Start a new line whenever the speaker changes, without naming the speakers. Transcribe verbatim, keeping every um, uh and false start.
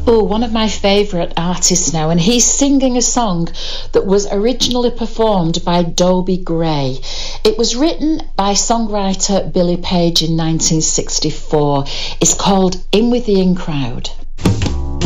Oh, one of my favourite artists now, and he's singing a song that was originally performed by Dobie Gray. It was written by songwriter Billy Page in nineteen sixty-four. It's called In With the In Crowd.